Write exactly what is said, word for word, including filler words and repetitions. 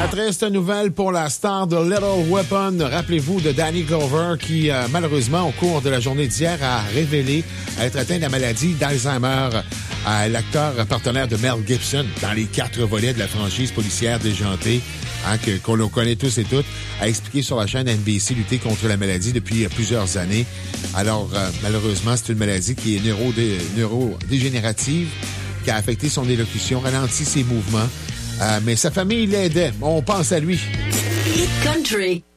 La triste nouvelle pour la star de Little Weapon. Rappelez-vous de Danny Glover qui, euh, malheureusement, au cours de la journée d'hier, a révélé être atteint de la maladie d'Alzheimer. Euh, l'acteur partenaire de Mel Gibson dans les quatre volets de la franchise policière déjantée, hein, que, qu'on connaît tous et toutes, a expliqué sur la chaîne N B C lutter contre la maladie depuis euh, plusieurs années. Alors, euh, malheureusement, c'est une maladie qui est neurodé- neurodégénérative, qui a affecté son élocution, ralenti ses mouvements. Euh, mais sa famille l'aidait. On pense à lui. Hit Country.